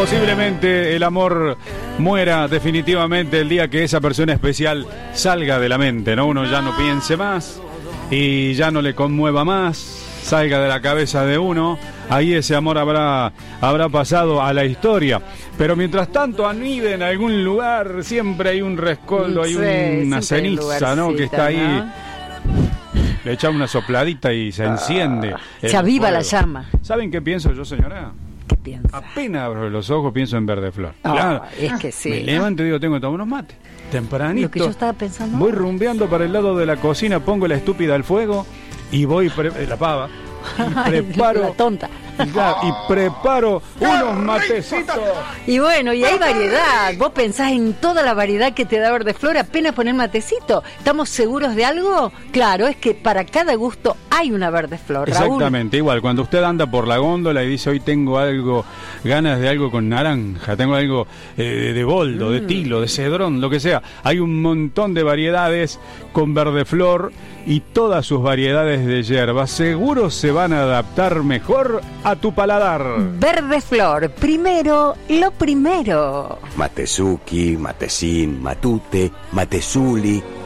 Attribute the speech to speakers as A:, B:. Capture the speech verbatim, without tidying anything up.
A: Posiblemente el amor muera definitivamente el día que esa persona especial salga de la mente, ¿no? Uno ya no piense más y ya no le conmueva más, salga de la cabeza de uno. Ahí ese amor habrá, habrá pasado a la historia. Pero mientras tanto anide en algún lugar, siempre hay un rescoldo, hay sí, una ceniza, ¿no? Que está ahí. ¿No? Le echa una sopladita y se enciende.
B: Ah, se aviva la llama.
A: ¿Saben qué pienso yo, señora?
B: ¿Qué piensa?
A: Apenas abro los ojos pienso en Verdeflor.
B: Oh,
A: claro,
B: es que sí.
A: Me levanto y digo, tengo que tomar unos mates. Tempranito.
B: Lo que yo estaba pensando.
A: Voy rumbeando para el lado de la cocina, pongo la estúpida al fuego y voy, pre- la pava, y preparo...
B: La tonta.
A: Y, claro, y preparo unos matecitos.
B: Y bueno, y hay variedad. Vos pensás en toda la variedad que te da Verdeflor apenas poner matecito. ¿Estamos seguros de algo? Claro, es que para cada gusto hay una Verdeflor, Raúl.
A: Exactamente, igual. Cuando usted anda por la góndola y dice, hoy tengo algo, ganas de algo con naranja, tengo algo eh, de boldo, mm. de tilo, de cedrón, lo que sea. Hay un montón de variedades con Verdeflor y todas sus variedades de hierbas seguro se van a adaptar mejor a tu paladar.
B: Verdeflor, primero lo primero.
C: Matezuki, Matecín, Matute, Matezuli,